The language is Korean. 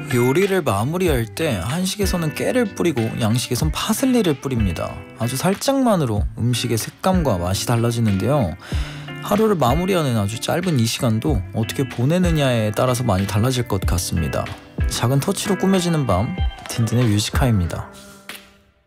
요리를 마무리할 때 한식에서는 깨를 뿌리고 양식에선 파슬리를 뿌립니다. 아주 살짝만으로 음식의 색감과 맛이 달라지는데요. 하루를 마무리하는 아주 짧은 이 시간도 어떻게 보내느냐에 따라서 많이 달라질 것 같습니다. 작은 터치로 꾸며지는 밤, 딘딘의 뮤지카입니다.